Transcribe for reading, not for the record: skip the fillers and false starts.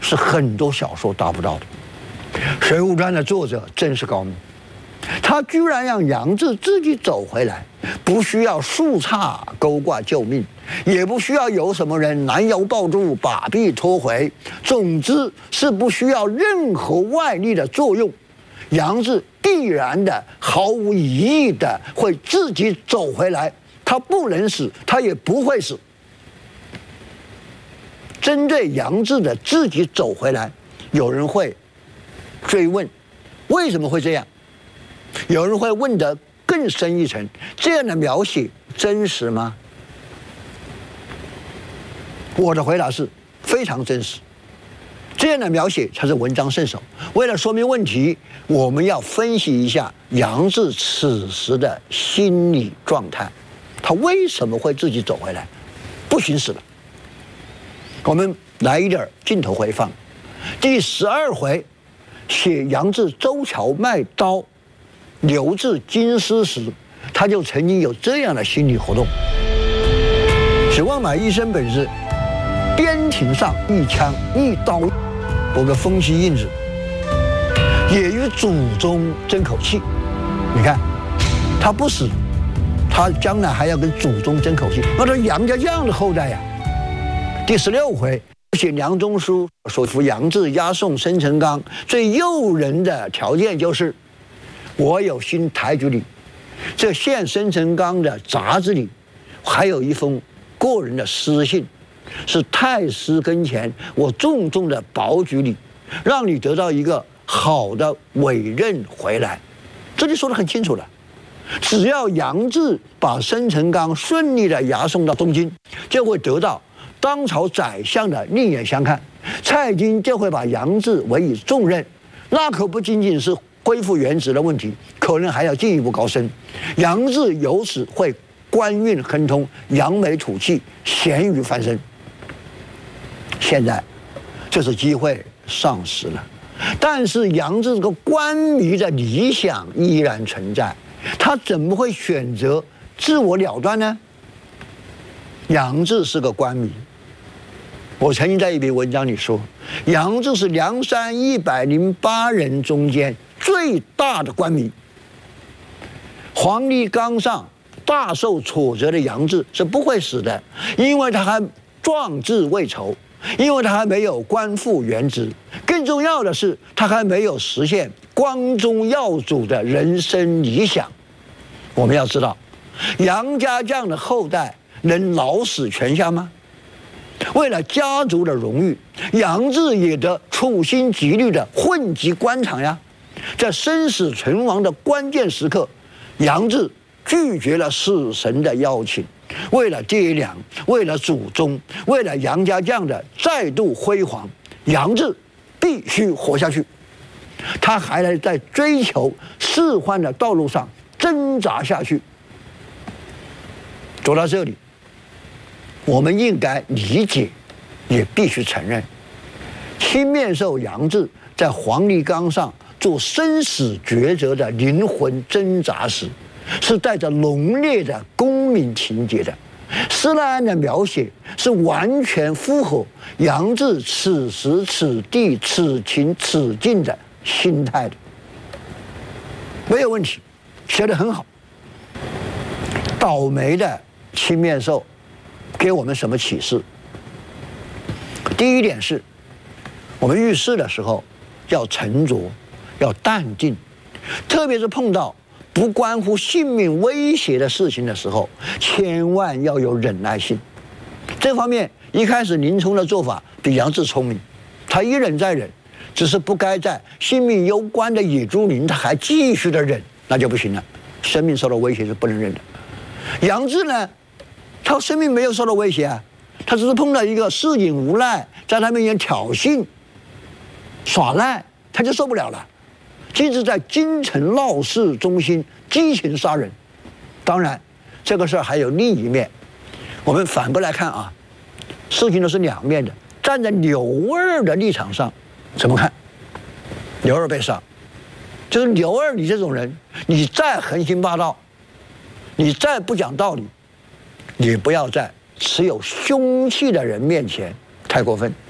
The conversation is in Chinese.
是很多小说达不到的。《水浒传》的作者真是高明，他居然让杨志自己走回来，不需要树杈勾挂救命，也不需要有什么人拦腰抱住把臂拖回，总之是不需要任何外力的作用，杨志必然的毫无疑义的会自己走回来，他不能死，他也不会死。针对杨志的自己走回来，有人会追问为什么会这样，有人会问得更深一层，这样的描写真实吗？我的回答是非常真实，这样的描写才是文章圣手。为了说明问题，我们要分析一下杨志此时的心理状态，他为什么会自己走回来，不寻死了。我们来一点镜头回放，第12回写杨志周桥卖刀流至京师时，他就曾经有这样的心理活动。史望买一身本事，边庭上一枪一刀，有个风息印子，也与祖宗争口气。你看，他不死，他将来还要跟祖宗争口气，那他杨家将的后代呀。第16回写梁中书说服杨志押送生辰纲，最诱人的条件就是我有新抬举你。这献生辰纲的札子里还有一封个人的私信，是太师跟前我重重的保举你，让你得到一个好的委任回来。这里说得很清楚了，只要杨志把生辰纲顺利的押送到东京，就会得到当朝宰相的另眼相看，蔡京就会把杨志委以重任，那可不仅仅是恢复原职的问题，可能还要进一步高升。杨志由此会官运亨通，扬眉吐气，咸鱼翻身。现在这是机会丧失了，但是杨志这个官迷的理想依然存在，他怎么会选择自我了断呢？杨志是个官迷，我曾经在一篇文章里说，杨志是梁山108人中间最大的官迷。黄泥冈上大受挫折的杨志是不会死的，因为他还壮志未酬，因为他还没有官复原职，更重要的是他还没有实现光宗耀祖的人生理想。我们要知道，杨家将的后代能老死泉下吗？为了家族的荣誉，杨志也得处心积虑的混迹官场呀。在生死存亡的关键时刻，杨志拒绝了死神的邀请，为了爹娘，为了祖宗，为了杨家将的再度辉煌，杨志必须活下去。他还得在追求仕宦的道路上挣扎下去。走到这里，我们应该理解，也必须承认，青面兽杨志在黄泥冈上做生死抉择的灵魂挣扎时，是带着浓烈的公民情节的。施耐庵的描写是完全符合杨志此时此地此情此境的心态的，没有问题，写得很好。倒霉的青面兽给我们什么启示？第一点是，我们遇事的时候要沉着，要淡定，特别是碰到不关乎性命威胁的事情的时候，千万要有忍耐性。这方面一开始林冲的做法比杨志聪明，他一忍再忍，只是不该在性命攸关的野猪林他还继续的忍，那就不行了，生命受到威胁是不能忍的。杨志呢，他生命没有受到威胁啊，他只是碰到一个市井无赖在他面前挑衅耍赖，他就受不了了，即使在京城闹市中心激情杀人。当然这个事儿还有另一面，我们反过来看啊，事情都是两面的。站在刘二的立场上怎么看？刘二被杀，就是刘二你这种人，你再横行霸道，你再不讲道理，你不要在持有凶器的人面前太过分。